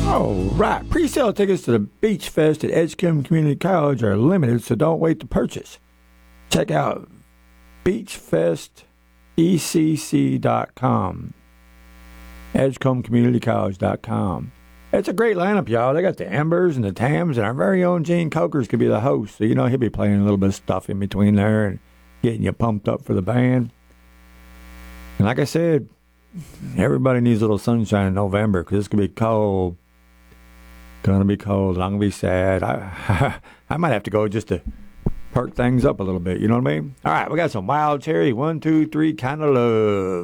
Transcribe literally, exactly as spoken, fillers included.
All right. Pre-sale tickets to the Beach Fest at Edgecombe Community College are limited, so don't wait to purchase. Check out beach fest e c c dot com. edgecombe community college dot com. It's a great lineup, y'all. They got the Embers and the Tams, and our very own Gene Cokers could be the host. So, you know, he'll be playing a little bit of stuff in between there and getting you pumped up for the band. And like I said, everybody needs a little sunshine in November because it's going to be cold. Going to be cold. I'm going to be sad. I, I might have to go just to perk things up a little bit. You know what I mean? All right, we got some Wild Cherry. One, two, three, kind of love.